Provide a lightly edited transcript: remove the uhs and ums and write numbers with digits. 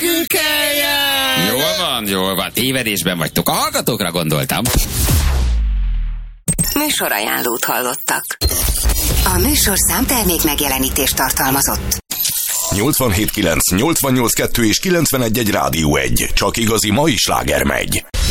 nekünk kelljen! Jól van, tévedésben vagytok. A hallgatókra gondoltam. Műsorajánlót hallottak. A műsorszám termék megjelenítést tartalmazott. 87.9, 88.2 és 91.1 Rádió 1. Csak igazi mai sláger megy.